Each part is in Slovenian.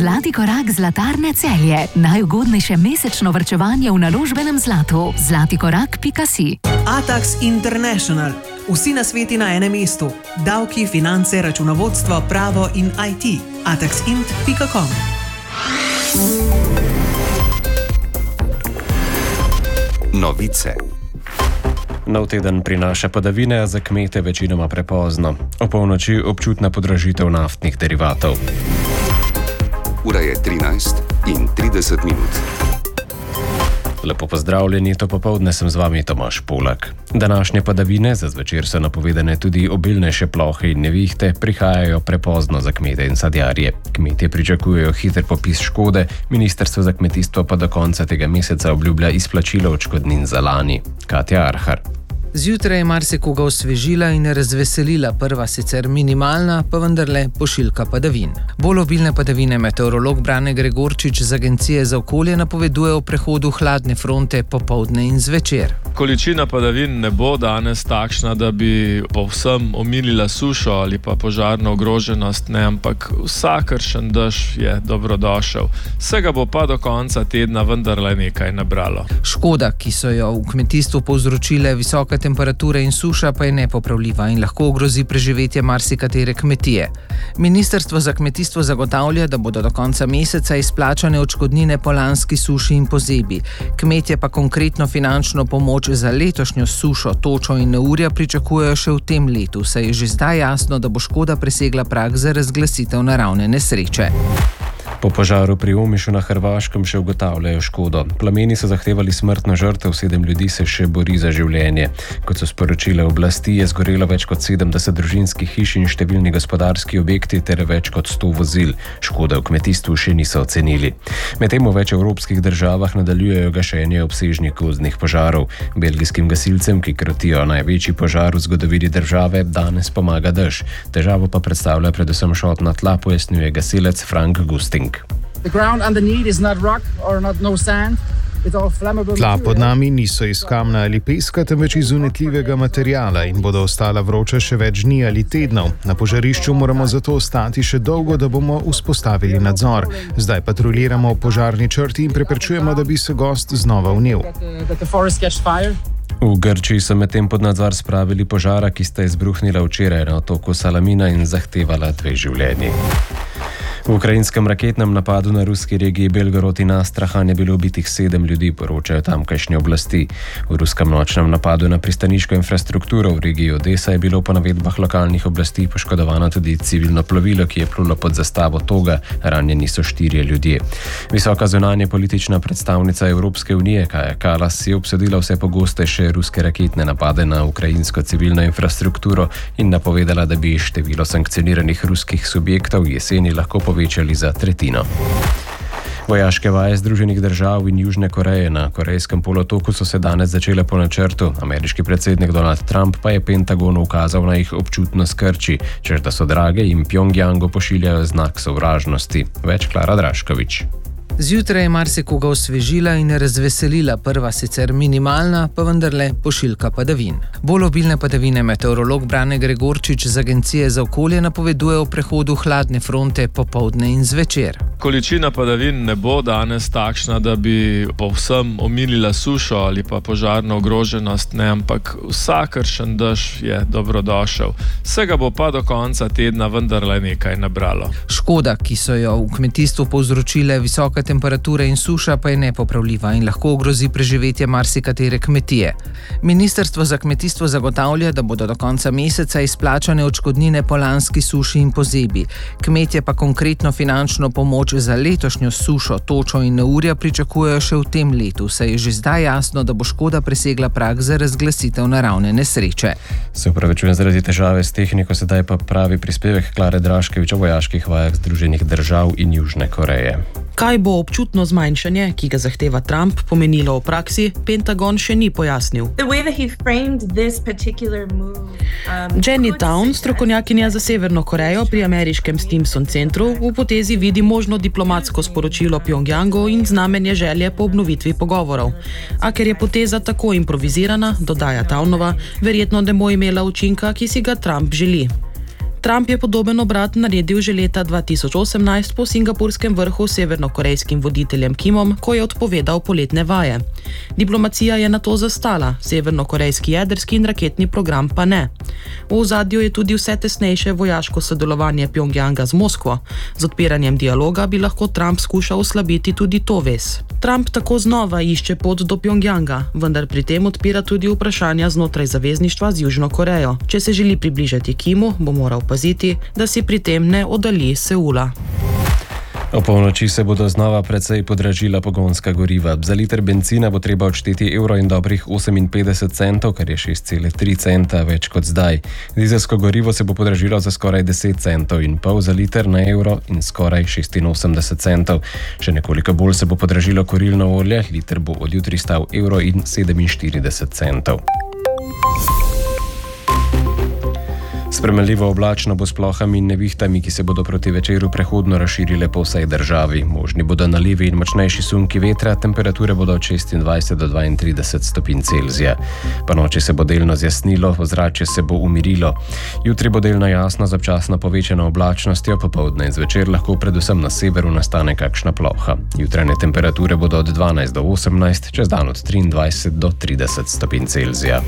Zlati korak Zlatarne Celje. Najugodnejše mesečno varčevanje v naložbenem zlatu. zlatikorak.si. Atax International. Vsi nasveti na enem mestu. Davki, finance, računovodstvo, pravo in IT. ataxint.com. Novice. Nov teden prinaša padavine, za kmete večinoma prepozno. O polnoči občutna podražitev naftnih derivatov. Ura je 13:30. Lepo pozdravljeni, to popoldne sem z vami Tomaž Polak. Današnje padavine, za zvečer so napovedane tudi obilnejše plohe in nevihte, prihajajo prepozno za kmete in sadjarje. Kmetje pričakujejo hiter popis škode, Ministrstvo za kmetijstvo pa do konca tega meseca obljublja izplačilo odškodnin za lani. Katja Arhar. Zjutraj je marsikoga osvežila in razveselila prva sicer minimalna, pa vendarle pošiljka padavin. Bolj obilne padavine meteorolog Brane Gregorčič z Agencije za okolje napoveduje o prehodu hladne fronte popoldne in zvečer. Količina padavin ne bo danes takšna, da bi povsem omilila sušo ali pa požarno ogroženost, ne, ampak vsakršen dež je dobrodošel. Vsega bo pa do konca tedna vendarle nekaj nabralo. Škoda, ki so jo v kmetijstvu povzročile visoke temperature in suša, pa je nepopravljiva in lahko ogrozi preživetje marsikatere kmetije. Ministrstvo za kmetijstvo zagotavlja, da bodo do konca meseca izplačane odškodnine po lanski suši in pozebi. Kmetje pa konkretno finančno pomoč za letošnjo sušo, točo in neurja pričakujejo še v tem letu, saj je že zdaj jasno, da bo škoda presegla prag za razglasitev naravne nesreče. Po požaru pri Omišu na Hrvaškem še ugotavljajo škodo. Plameni so zahtevali smrtno žrtev, 7 ljudi se še bori za življenje. Kot so sporočile oblasti, je zgorelo več kot 70 družinskih hiš in številni gospodarski objekti ter več kot 100 vozil. Škode v kmetijstvu še niso ocenili. Medtem v več evropskih državah nadaljujejo gašenje obsežnih gozdnih požarov. Belgijskim gasilcem, ki krotijo največji požar v zgodovini države, danes pomaga dež. Težavo pa predstavlja predvsem šotna tla, pojasnjuje gasilec Frank Gusting. Tla pod nami niso iz kamna ali peska, temveč iz unetljivega materiala in bodo ostala vroča še več dni ali tednov. Na požarišču moramo zato ostati še dolgo, da bomo vzpostavili nadzor. Zdaj patruljiramo požarni črti in preprečujemo, da bi se gost znova vnel. V Grčiji so medtem pod nadzor spravili požara, ki sta izbruhnila včeraj na otoku Salamina in zahtevala 2 življenji. V ukrajinskem raketnem napadu na ruski regiji Belgorod in Astrahan je bilo ubitih 7 ljudi, poročajo tamkajšnje oblasti. V ruskem nočnem napadu na pristaniško infrastrukturo v regiji Odesa je bilo po navedbah lokalnih oblasti poškodovano tudi civilno plovilo, ki je plulo pod zastavo toga, ranjeni so 4 ljudje. Visoka zunanja politična predstavnica Evropske unije Kaja Kallas je obsodila vse pogostejše ruske raketne napade na ukrajinsko civilno infrastrukturo in napovedala, da bi število sankcioniranih ruskih subjektov jeseni lahko povečali za 1/3. Vojaške vaje Združenih držav in Južne Koreje na Korejskem polotoku so se danes začele po načrtu. Ameriški predsednik Donald Trump pa je Pentagonu ukazal, naj jih občutno skrči, češ da so drage in Pjongjangu pošiljajo znak sovražnosti. Več Klara Draškovič. Zjutraj je marsikoga osvežila in razveselila prva sicer minimalna, pa vendarle pošiljka padavin. Bolj obilne padavine meteorolog Brane Gregorčič z Agencije za okolje napoveduje o prehodu hladne fronte popoldne in zvečer. Količina padavin ne bo danes takšna, da bi povsem omilila sušo ali pa požarno ogroženost, ne, ampak vsakršen dež je dobrodošel. Vsega bo pa do konca tedna vendarle nekaj nabralo. Škoda, ki so jo v kmetijstvu povzročile visoke temperature in suša, pa je nepopravljiva in lahko ogrozi preživetje marsikatere kmetije. Ministrstvo za kmetijstvo zagotavlja, da bodo do konca meseca izplačane odškodnine po lanski suši in pozebi. Kmetje pa konkretno finančno pomoč za letošnjo sušo, točo in neurja pričakujejo še v tem letu, saj je že zdaj jasno, da bo škoda presegla prag za razglasitev naravne nesreče. Se upravičujem zaradi težave s tehniko, sedaj pa pravi prispevek Klare Draškovič o vojaških vajah Združenih držav in Južne Koreje. Kaj bo občutno zmanjšanje, ki ga zahteva Trump, pomenilo v praksi, Pentagon še ni pojasnil. Jenny Town, strokovnjakinja za Severno Korejo pri ameriškem Stimson centru, v potezi vidi možno diplomatsko sporočilo Pjongjangu in znamenje želje po obnovitvi pogovorov. A ker je poteza tako improvizirana, dodaja Townova, verjetno ne bo imela učinka, ki si ga Trump želi. Trump je podoben obrat naredil že leta 2018 po singapurskem vrhu s severnokorejskim voditeljem Kimom, ko je odpovedal poletne vaje. Diplomacija je na to zastala, severnokorejski jedrski in raketni program pa ne. V ozadju je tudi vse tesnejše vojaško sodelovanje Pjongjanga z Moskvo. Z odpiranjem dialoga bi lahko Trump skušal oslabiti tudi to vez. Trump tako znova išče pot do Pjongjanga, vendar pri tem odpira tudi vprašanja znotraj zavezništva z Južno Korejo. Če se želi približati Kimu, bo moral paziti, da si pri tem ne oddalji Seula. O polnoči se bodo znova precej podražila pogonska goriva. Za liter bencina bo treba odšteti evro in dobrih 58 centov, kar je 6,3 centa več kot zdaj. Dizelsko gorivo se bo podražilo za skoraj 10 centov in pol za liter na evro in skoraj 86 centov. Še nekoliko bolj se bo podražilo kurilno olje, liter bo od jutri stal evro in 47 centov. Spremenljivo oblačno bo s plohami in nevihtami, ki se bodo proti večeru prehodno razširile po vsej državi. Možni bodo nalivi in močnejši sunki vetra, temperature bodo od 26 do 32 stopinj Celzija. Ponoči se bo delno zjasnilo, ozračje se bo umirilo. Jutri bo delno jasno z občasno povečano oblačnostjo, popoldne in zvečer lahko predvsem na severu nastane kakšna ploha. Jutranje temperature bodo od 12 do 18, čez dan od 23 do 30 stopinj Celzija.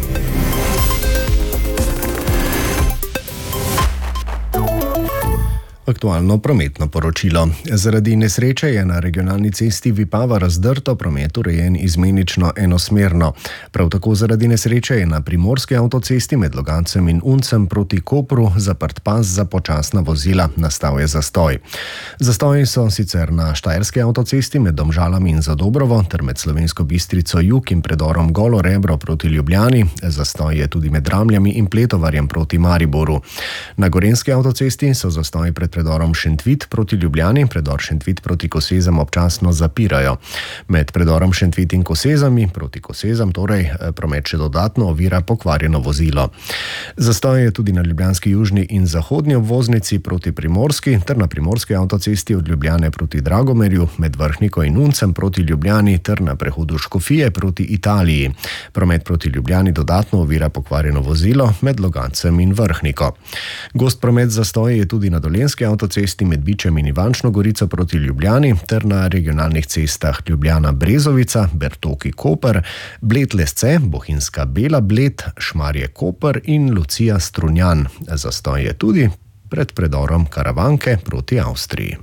Aktualno prometno poročilo. Zaradi nesreče je na regionalni cesti Vipava razdrto, promet urejen izmenično enosmerno. Prav tako zaradi nesreče je na primorski avtocesti med Logatcem in Uncem proti Kopru zaprt pas za počasna vozila, nastal je zastoj. Zastoji so sicer na štajerski avtocesti med Domžalami in Zadobrovo ter med Slovensko Bistrico jug in predorom Golo Rebro proti Ljubljani. Zastoj je tudi med Ramljami in Pletovarjem proti Mariboru. Na gorenski avtocesti so zastoji pred predorom Šentvit proti Ljubljani, predor Šentvit proti Kosezam občasno zapirajo. Med predorom Šentvit in Kosezami proti Kosezam torej promet še dodatno ovira pokvarjeno vozilo. Zastoj je tudi na ljubljanski južni in zahodni obvoznici proti Primorski ter na primorski avtocesti od Ljubljane proti Dragomerju, med Vrhniko in Uncem proti Ljubljani ter na prehodu Škofije proti Italiji. Promet proti Ljubljani dodatno ovira pokvarjeno vozilo med Logatcem in Vrhniko. Gost promet zastoj je tudi na dolenski avtocesti med Bičem in Ivančno Gorico proti Ljubljani ter na regionalnih cestah Ljubljana-Brezovica, Bertoki-Koper, Bled-Lesce, Bohinjska-Bela Bled, Šmarje-Koper in Lucija-Strunjan. Zastoj je tudi pred predorom Karavanke proti Avstriji.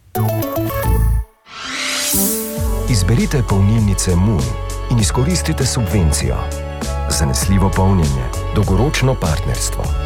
Izberite polnilnice MUN in izkoristite subvencijo. Zanesljivo polnjenje, dolgoročno partnerstvo.